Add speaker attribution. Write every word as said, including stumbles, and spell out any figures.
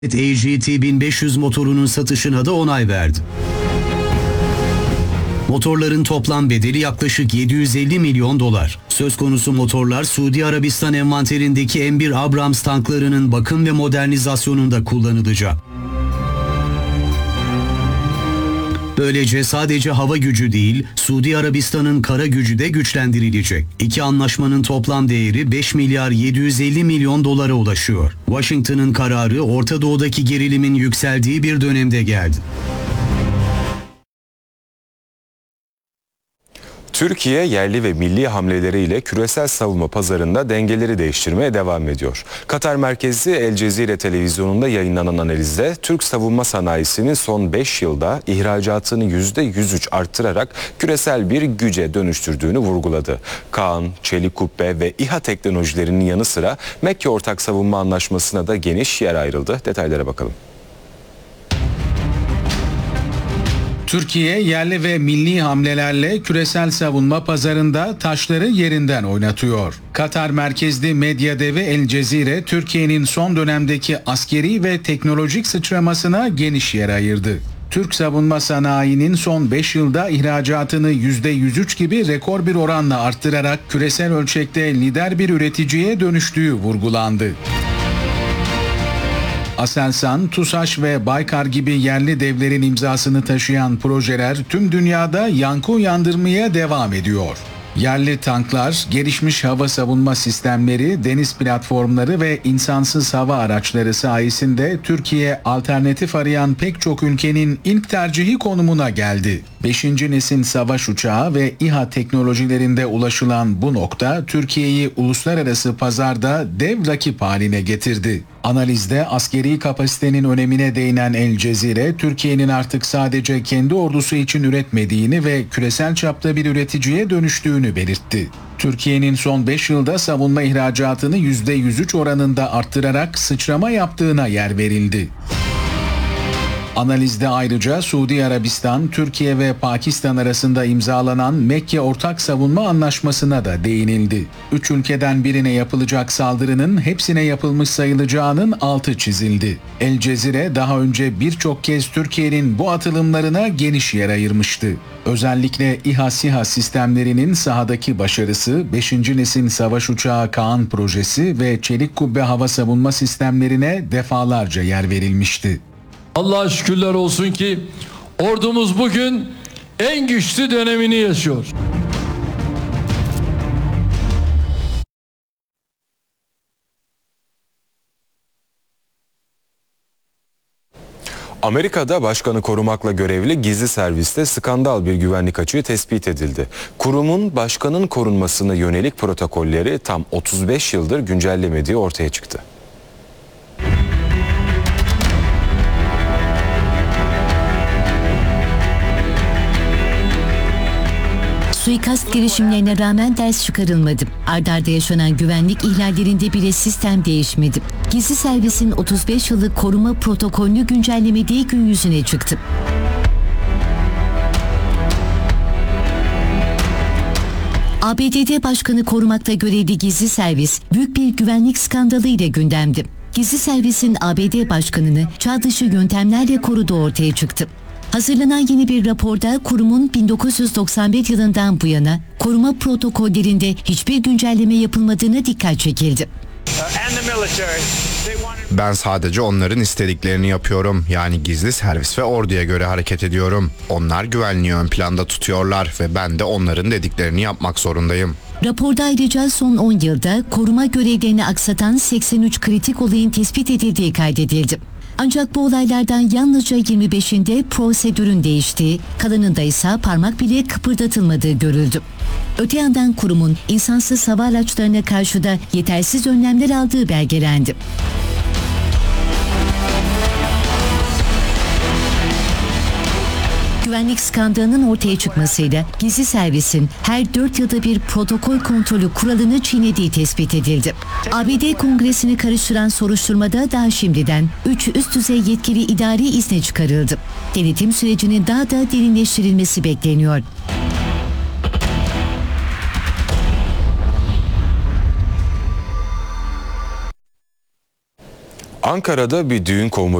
Speaker 1: A G T bin beş yüz motorunun satışına da onay verdi. Motorların toplam bedeli yaklaşık yedi yüz elli milyon dolar. Söz konusu motorlar Suudi Arabistan envanterindeki M bir Abrams tanklarının bakım ve modernizasyonunda kullanılacak. Böylece sadece hava gücü değil, Suudi Arabistan'ın kara gücü de güçlendirilecek. İki anlaşmanın toplam değeri beş milyar yedi yüz elli milyon dolara ulaşıyor. Washington'ın kararı Orta Doğu'daki gerilimin yükseldiği bir dönemde geldi.
Speaker 2: Türkiye yerli ve milli hamleleriyle küresel savunma pazarında dengeleri değiştirmeye devam ediyor. Katar merkezli El Cezire televizyonunda yayınlanan analizde Türk savunma sanayisinin son beş yılda ihracatını yüzde yüz üç arttırarak küresel bir güce dönüştürdüğünü vurguladı. Kaan, çelik kubbe ve İHA teknolojilerinin yanı sıra Mekke Ortak Savunma Anlaşması'na da geniş yer ayrıldı. Detaylara bakalım.
Speaker 3: Türkiye yerli ve milli hamlelerle küresel savunma pazarında taşları yerinden oynatıyor. Katar merkezli medya devi El Cezire, Türkiye'nin son dönemdeki askeri ve teknolojik sıçramasına geniş yer ayırdı. Türk savunma sanayinin son beş yılda ihracatını yüzde yüz üç gibi rekor bir oranla arttırarak küresel ölçekte lider bir üreticiye dönüştüğü vurgulandı. Aselsan, TUSAŞ ve Baykar gibi yerli devlerin imzasını taşıyan projeler tüm dünyada yankı uyandırmaya devam ediyor. Yerli tanklar, gelişmiş hava savunma sistemleri, deniz platformları ve insansız hava araçları sayesinde Türkiye alternatif arayan pek çok ülkenin ilk tercihi konumuna geldi. Beşinci nesil savaş uçağı ve İHA teknolojilerinde ulaşılan bu nokta Türkiye'yi uluslararası pazarda dev rakip haline getirdi. Analizde askeri kapasitenin önemine değinen El Cezire, Türkiye'nin artık sadece kendi ordusu için üretmediğini ve küresel çapta bir üreticiye dönüştüğünü belirtti. Türkiye'nin son beş yılda savunma ihracatını yüzde yüz üç oranında arttırarak sıçrama yaptığına yer verildi. Analizde ayrıca Suudi Arabistan, Türkiye ve Pakistan arasında imzalanan Mekke Ortak Savunma Anlaşması'na da değinildi. Üç ülkeden birine yapılacak saldırının hepsine yapılmış sayılacağının altı çizildi. El Cezire daha önce birçok kez Türkiye'nin bu atılımlarına geniş yer ayırmıştı. Özellikle İHA SİHA sistemlerinin sahadaki başarısı, beşinci nesil savaş uçağı Kaan projesi ve çelik kubbe hava savunma sistemlerine defalarca yer verilmişti.
Speaker 4: Allah'a şükürler olsun ki ordumuz bugün en güçlü dönemini yaşıyor.
Speaker 2: Amerika'da başkanı korumakla görevli gizli serviste skandal bir güvenlik açığı tespit edildi. Kurumun başkanın korunmasına yönelik protokolleri tam otuz beş yıldır güncellemediği ortaya çıktı.
Speaker 5: Suikast girişimlerine rağmen ders çıkarılmadı. Arda arda yaşanan güvenlik ihlallerinde bile sistem değişmedi. Gizli servisin otuz beş yıllık koruma protokolünü güncellemediği gün yüzüne çıktı. A B D'de başkanı korumakta görevli gizli servis büyük bir güvenlik skandalı ile gündemdi. Gizli servisin A B D başkanını çağ dışı yöntemlerle koruduğu ortaya çıktı. Hazırlanan yeni bir raporda kurumun bin dokuz yüz doksan bir yılından bu yana koruma protokollerinde hiçbir güncelleme yapılmadığına dikkat çekildi.
Speaker 6: Ben sadece onların istediklerini yapıyorum. Yani gizli servis ve orduya göre hareket ediyorum. Onlar güvenliği ön planda tutuyorlar ve ben de onların dediklerini yapmak zorundayım.
Speaker 5: Raporda ayrıca son on yılda koruma görevlerini aksatan seksen üç kritik olayın tespit edildiği kaydedildi. Ancak bu olaylardan yalnızca yirmi beşinde prosedürün değiştiği, kalanında ise parmak bile kıpırdatılmadığı görüldü. Öte yandan kurumun insansız hava araçlarına karşı da yetersiz önlemler aldığı belgelendi. Güvenlik skandalının ortaya çıkmasıyla gizli servisin her dört yılda bir protokol kontrolü kuralını çiğnediği tespit edildi. A B D Kongresi'ni karıştıran soruşturmada daha şimdiden üç üst düzey yetkili idari izne çıkarıldı. Denetim sürecinin daha da derinleştirilmesi bekleniyor.
Speaker 2: Ankara'da bir düğün konvoyu